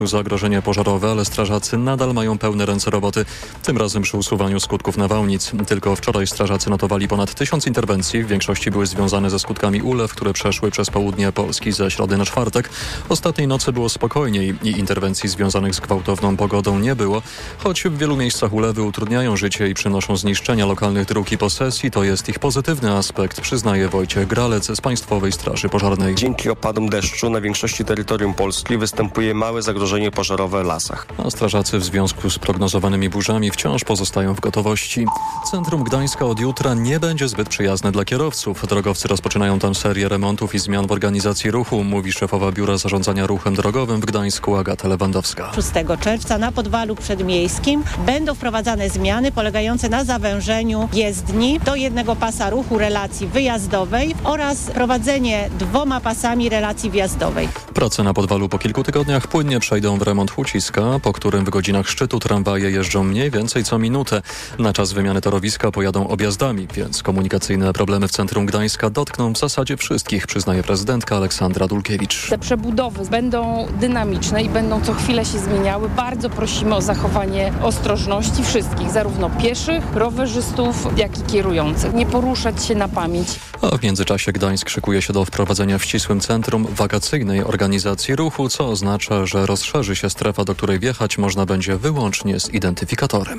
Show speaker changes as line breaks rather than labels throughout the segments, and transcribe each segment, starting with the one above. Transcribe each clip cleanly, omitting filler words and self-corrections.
Zagrożenie pożarowe, ale strażacy nadal mają pełne ręce roboty. Tym razem przy usuwaniu skutków nawałnic. Tylko wczoraj strażacy notowali ponad 1000 interwencji. W większości były związane ze skutkami ulew, które przeszły przez południe Polski ze środy na czwartek. Ostatniej nocy było spokojniej i interwencji związanych z gwałtowną pogodą nie było. Choć w wielu miejscach ulewy utrudniają życie i przynoszą zniszczenia lokalnych dróg i posesji, to jest ich pozytywny aspekt, przyznaje Wojciech Gralec z Państwowej Straży Pożarnej.
Dzięki opadom deszczu na większości terytorium Polski występuje małe zagrożenie pożarowe w lasach.
A strażacy w związku z prognozowanymi burzami wciąż pozostają w gotowości. Centrum Gdańska od jutra nie będzie zbyt przyjazne dla kierowców. Drogowcy rozpoczynają tam serię remontów i zmian w organizacji ruchu, mówi szefowa Biura Zarządzania Ruchem Drogowym w Gdańsku Agata Lewandowska.
6 czerwca na Podwalu Przedmiejskim będą wprowadzane zmiany polegające na zawężeniu jezdni do jednego pasa ruchu relacji wyjazdowej oraz prowadzenie 2 pasami relacji wjazdowej.
Prace na Podwalu po kilku tygodniach płynnie przejdą w remont Huciska, po którym w godzinach szczytu tramwaje jeżdżą mniej więcej co minutę. Na czas wymiany torowiska pojadą objazdami, więc komunikacyjne problemy w centrum Gdańska dotkną w zasadzie wszystkich, przyznaje prezydentka Aleksandra Dulkiewicz.
Te przebudowy będą dynamiczne i będą co chwilę się zmieniały. Bardzo prosimy o zachowanie ostrożności wszystkich, zarówno pieszych, rowerzystów, jak i kierujących. Nie poruszać się na pamięć.
A w międzyczasie Gdańsk szykuje się do wprowadzenia w ścisłym centrum wakacyjnej organizacji ruchu, co oznacza, że rozszerzy się strefa, do której wjechać można będzie wyłącznie z identyfikatorem.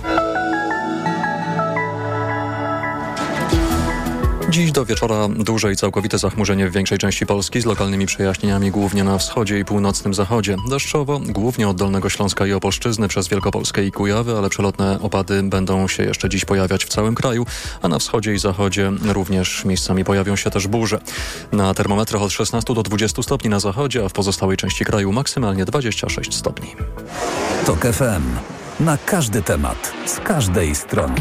Dziś do wieczora duże i całkowite zachmurzenie w większej części Polski z lokalnymi przejaśnieniami głównie na wschodzie i północnym zachodzie. Deszczowo, głównie od Dolnego Śląska i Opolszczyzny przez Wielkopolskę i Kujawy, ale przelotne opady będą się jeszcze dziś pojawiać w całym kraju, a na wschodzie i zachodzie również miejscami pojawią się też burze. Na termometrach od 16 do 20 stopni na zachodzie, a w pozostałej części kraju maksymalnie 26 stopni.
TOK FM. Na każdy temat, z każdej strony.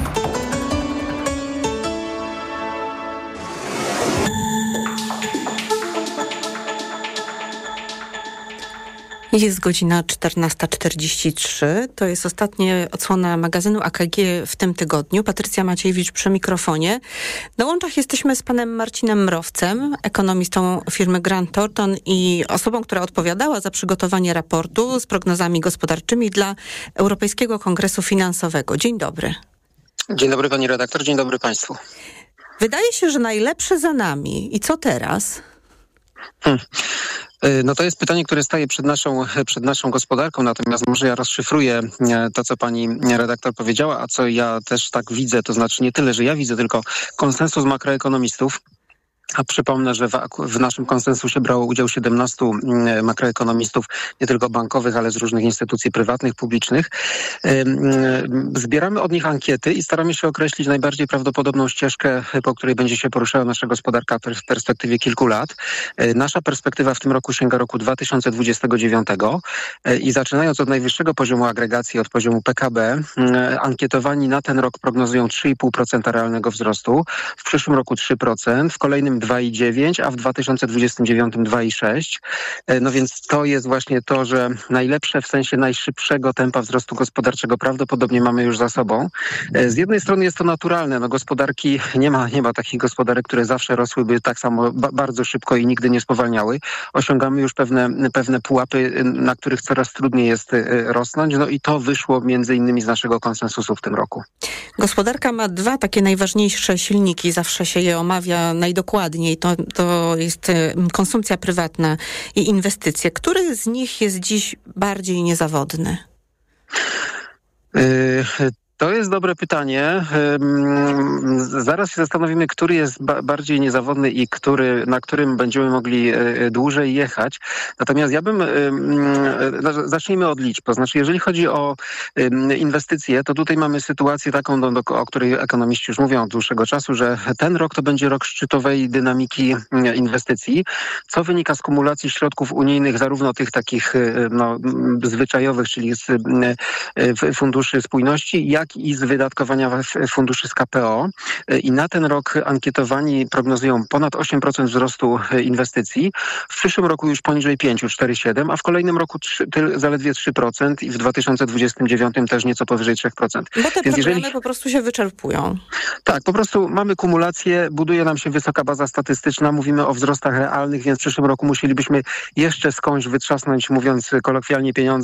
Jest godzina 14:43. To jest ostatnia odsłona magazynu AKG w tym tygodniu. Patrycja Maciejewicz przy mikrofonie. Na łączach jesteśmy z panem Marcinem Mrowcem, ekonomistą firmy Grant Thornton i osobą, która odpowiadała za przygotowanie raportu z prognozami gospodarczymi dla Europejskiego Kongresu Finansowego. Dzień dobry.
Dzień dobry pani redaktor, dzień dobry państwu.
Wydaje się, że najlepsze za nami. I co teraz?
No to jest pytanie, które staje przed naszą gospodarką, natomiast może ja rozszyfruję to, co pani redaktor powiedziała, a co ja też tak widzę, to znaczy nie tyle, że ja widzę, tylko konsensus makroekonomistów. A przypomnę, że w naszym konsensusie brało udział 17 makroekonomistów, nie tylko bankowych, ale z różnych instytucji prywatnych, publicznych. Zbieramy od nich ankiety i staramy się określić najbardziej prawdopodobną ścieżkę, po której będzie się poruszała nasza gospodarka w perspektywie kilku lat. Nasza perspektywa w tym roku sięga roku 2029 i zaczynając od najwyższego poziomu agregacji, od poziomu PKB, ankietowani na ten rok prognozują 3,5% realnego wzrostu, w przyszłym roku 3%, w kolejnym 2,9%, a w 2029 2,6%. No więc to jest właśnie to, że najlepsze w sensie najszybszego tempa wzrostu gospodarczego prawdopodobnie mamy już za sobą. Z jednej strony jest to naturalne, no gospodarki, nie ma takich gospodarek, które zawsze rosłyby tak samo bardzo szybko i nigdy nie spowalniały. Osiągamy już pewne pułapy, na których coraz trudniej jest rosnąć, no i to wyszło między innymi z naszego konsensusu w tym roku.
Gospodarka ma 2 takie najważniejsze silniki, zawsze się je omawia najdokładniej. To jest konsumpcja prywatna i inwestycje. Który z nich jest dziś bardziej niezawodny?
To jest dobre pytanie. Zaraz się zastanowimy, który jest bardziej niezawodny i na którym będziemy mogli dłużej jechać. Natomiast zacznijmy od liczb. To znaczy, jeżeli chodzi o inwestycje, to tutaj mamy sytuację taką, o której ekonomiści już mówią od dłuższego czasu, że ten rok to będzie rok szczytowej dynamiki inwestycji, co wynika z kumulacji środków unijnych, zarówno tych takich zwyczajowych, czyli z funduszy spójności, jak jak i z wydatkowania funduszy z KPO. I na ten rok ankietowani prognozują ponad 8% wzrostu inwestycji. W przyszłym roku już poniżej 5, 4,7, a w kolejnym roku zaledwie 3% i w 2029 też nieco powyżej 3%.
Bo te programy po prostu się wyczerpują.
Tak, po prostu mamy kumulację, buduje nam się wysoka baza statystyczna, mówimy o wzrostach realnych, więc w przyszłym roku musielibyśmy jeszcze skądś wytrzasnąć, mówiąc kolokwialnie, pieniądze